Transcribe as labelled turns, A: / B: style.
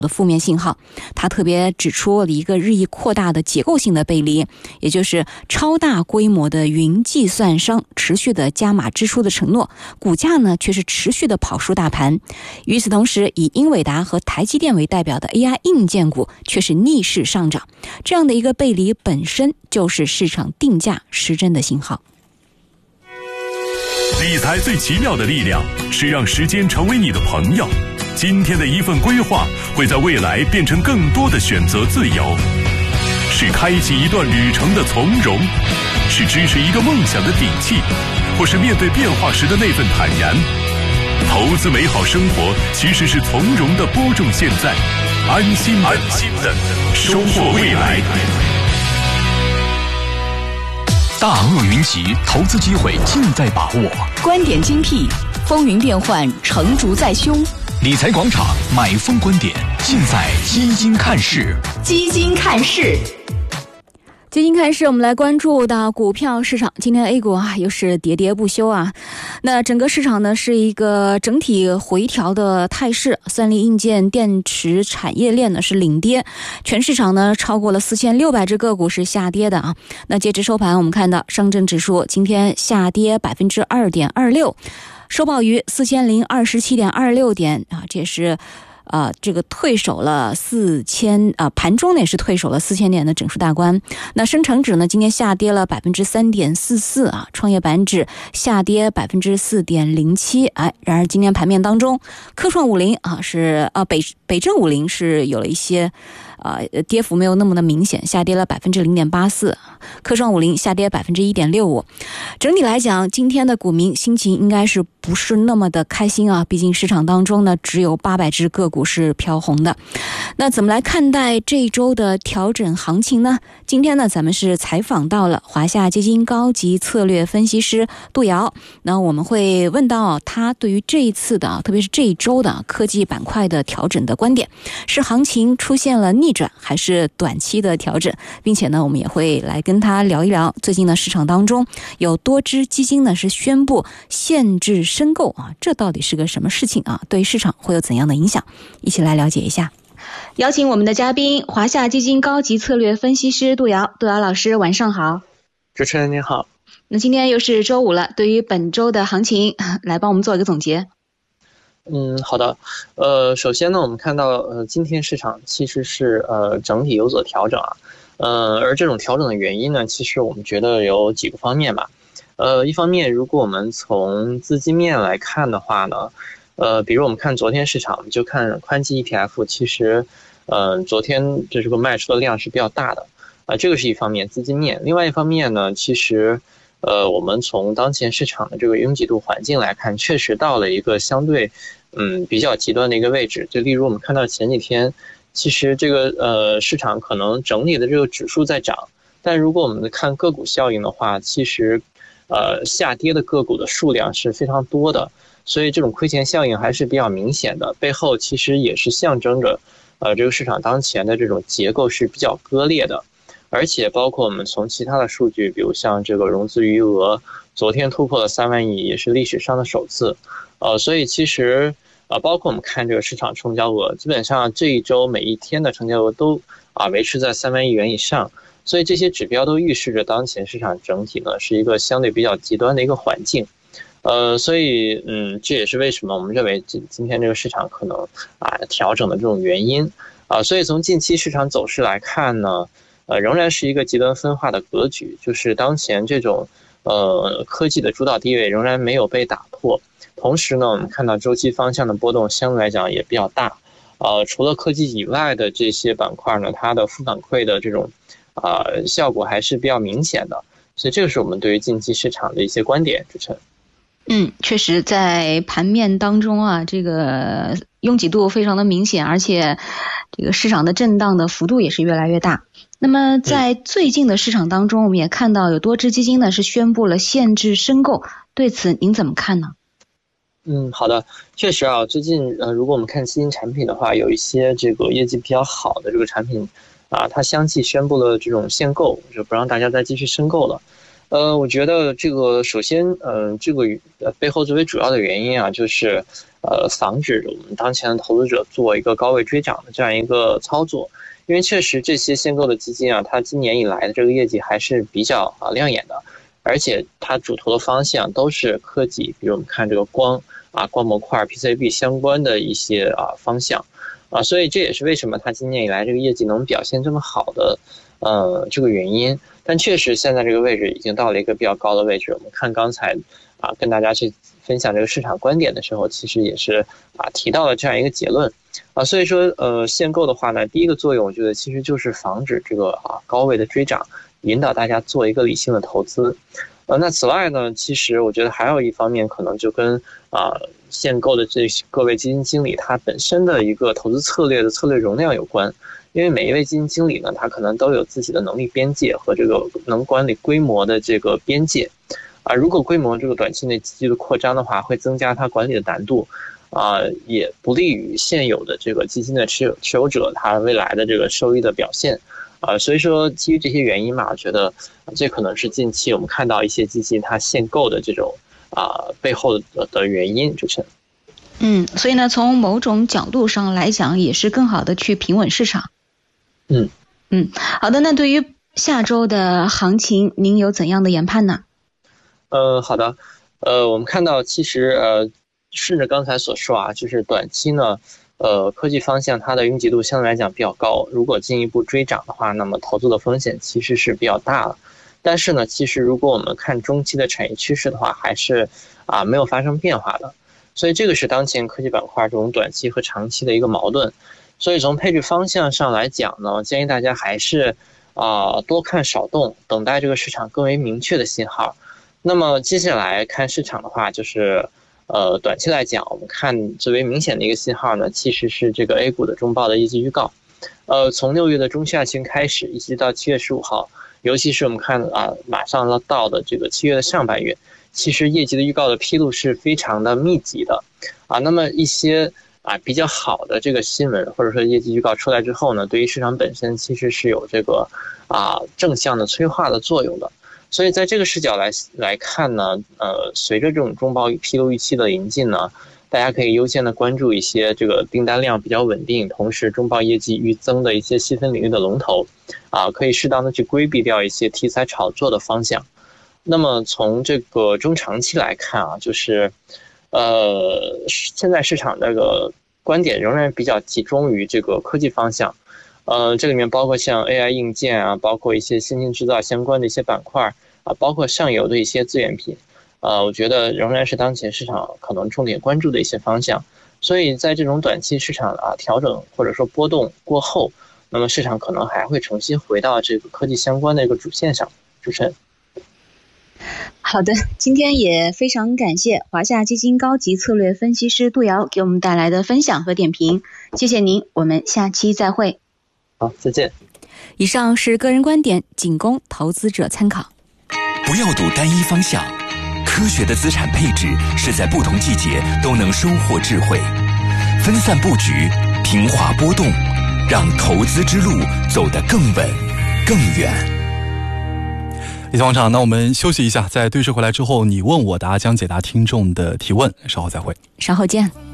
A: 的负面信号。他特别指出了一个日益扩大的结构性的背离，也就是超大规模的云计算商持续的加码支出的承诺，股价呢却是持续的跑输大盘。与此同时，以英伟达和台积电为代表的 AI 硬件股却是逆势上涨，这样的一个背离本身就是市场定价失真的信号。
B: 理财最奇妙的力量是让时间成为你的朋友。今天的一份规划会在未来变成更多的选择自由，是开启一段旅程的从容，是支持一个梦想的底气，或是面对变化时的那份坦然。投资美好生活其实是从容的播种现在，安心的收获未来。
C: 大鳄云集，投资机会尽在把握。
D: 观点精辟，风云变幻，成竹在胸。
C: 理财广场，买风观点，尽在基金看市。
D: 基金看市。
A: 基金看市，我们来关注到股票市场。今天 A 股又是喋喋不休啊。那整个市场呢是一个整体回调的态势，三菱硬件电池产业链呢是领跌，全市场呢超过了4600只个股是下跌的啊。那截至收盘，我们看到上证指数今天下跌 2.26%， 收报于4027.26点啊，这也是这个退守了盘中呢也是退守了4000点的整数大关。那深成指呢今天下跌了 3.44% 啊，创业板指下跌 4.07%。然而今天盘面当中，科创50啊是北证50是有了一些跌幅没有那么的明显，下跌了 0.84%， 科创50下跌 1.65%。 整体来讲，今天的股民心情应该是不是那么的开心啊，毕竟市场当中呢只有800只个股是飘红的。那怎么来看待这一周的调整行情呢？今天呢咱们是采访到了华夏基金高级策略分析师杜瑶，那我们会问到他对于这一次的特别是这一周的科技板块的调整的观点，是行情出现了逆转还是短期的调整，并且呢我们也会来跟他聊一聊最近呢市场当中有多只基金呢是宣布限制申购啊，这到底是个什么事情啊？对市场会有怎样的影响？一起来了解一下。邀请我们的嘉宾，华夏基金高级策略分析师杜瑶老师，晚上好。
E: 主持人您好。
A: 那今天又是周五了，对于本周的行情来帮我们做一个总结。
E: 好的。首先呢，我们看到今天市场其实是整体有所调整啊。而这种调整的原因呢，其实我们觉得有几个方面吧。一方面，如果我们从资金面来看的话呢，比如我们看昨天市场，我们就看宽基 ETF， 其实昨天这个卖出的量是比较大的这个是一方面资金面。另外一方面呢，其实我们从当前市场的这个拥挤度环境来看，确实到了一个相对比较极端的一个位置。就例如我们看到前几天，其实这个市场可能整体的这个指数在涨，但如果我们看个股效应的话，其实下跌的个股的数量是非常多的，所以这种亏钱效应还是比较明显的，背后其实也是象征着这个市场当前的这种结构是比较割裂的。而且包括我们从其他的数据，比如像这个融资余额昨天突破了3万亿，也是历史上的首次。所以其实包括我们看这个市场成交额，基本上这一周每一天的成交额都维持在3万亿元以上。所以这些指标都预示着当前市场整体呢是一个相对比较极端的一个环境。所以这也是为什么我们认为今天这个市场可能调整的这种原因所以从近期市场走势来看呢，仍然是一个极端分化的格局，就是当前这种科技的主导地位仍然没有被打破。同时呢，我们看到周期方向的波动相对来讲也比较大。除了科技以外的这些板块呢，它的负反馈的这种效果还是比较明显的。所以这个是我们对于近期市场的一些观点。主持人。
A: 确实在盘面当中这个拥挤度非常的明显，而且这个市场的震荡的幅度也是越来越大。那么在最近的市场当中，我们也看到有多只基金呢是宣布了限制申购，对此您怎么看呢？
E: 好的，确实最近如果我们看基金产品的话，有一些这个业绩比较好的这个产品它相继宣布了这种限购，就不让大家再继续申购了。我觉得这个首先这个背后最为主要的原因就是防止我们当前的投资者做一个高位追涨的这样一个操作。因为确实这些限购的基金啊，它今年以来的这个业绩还是比较亮眼的，而且它主投的方向都是科技，比如我们看这个光模块 PCB 相关的一些方向所以这也是为什么它今年以来这个业绩能表现这么好的这个原因。但确实现在这个位置已经到了一个比较高的位置，我们看刚才跟大家去分享这个市场观点的时候，其实也是提到了这样一个结论所以说限购的话呢，第一个作用我觉得其实就是防止这个高位的追涨，引导大家做一个理性的投资。那此外呢，其实我觉得还有一方面可能就跟限购的这各位基金经理他本身的一个投资策略的策略容量有关。因为每一位基金经理呢，他可能都有自己的能力边界和这个能管理规模的这个边界如果规模这个短期内急剧的扩张的话，会增加它管理的难度也不利于现有的这个基金的持有者他未来的这个收益的表现所以说基于这些原因嘛，我觉得这可能是近期我们看到一些基金它限购的这种背后的原因。主持人
A: 所以呢，从某种角度上来讲，也是更好的去平稳市场。好的，那对于下周的行情，您有怎样的研判呢？
E: 好的，我们看到其实顺着刚才所说就是短期呢，科技方向它的拥挤度相对来讲比较高，如果进一步追涨的话，那么投资的风险其实是比较大的。但是呢，其实如果我们看中期的产业趋势的话，还是没有发生变化的。所以这个是当前科技板块这种短期和长期的一个矛盾。所以从配置方向上来讲呢，建议大家还是多看少动，等待这个市场更为明确的信号。那么接下来看市场的话，就是短期来讲，我们看最为明显的一个信号呢，其实是这个 A 股的中报的业绩预告。从6月的中下旬开始，一直到7月15号，尤其是我们看马上要到的这个7月的上半月，其实业绩的预告的披露是非常的密集的那么一些比较好的这个新闻或者说业绩预告出来之后呢，对于市场本身其实是有这个正向的催化的作用的。所以在这个视角来看呢，随着这种中报披露预期的临近呢，大家可以优先的关注一些这个订单量比较稳定，同时中报业绩预增的一些细分领域的龙头可以适当的去规避掉一些题材炒作的方向。那么从这个中长期来看就是现在市场这个观点仍然比较集中于这个科技方向，这里面包括像 AI 硬件包括一些新兴制造相关的一些板块包括上游的一些资源品，我觉得仍然是当前市场可能重点关注的一些方向。所以在这种短期市场调整或者说波动过后，那么市场可能还会重新回到这个科技相关的一个主线上。主持人。
A: 好的，今天也非常感谢华夏基金高级策略分析师杜瑶给我们带来的分享和点评，谢谢您，我们下期再会。
E: 好，再见。
A: 以上是个人观点，仅供投资者参考。
C: 不要赌单一方向，科学的资产配置是在不同季节都能收获智慧，分散布局，平滑波动，让投资之路走得更稳更远。
F: 李王长，那我们休息一下，在对视回来之后，你问我答将解答听众的提问，稍后再会。
A: 稍后见。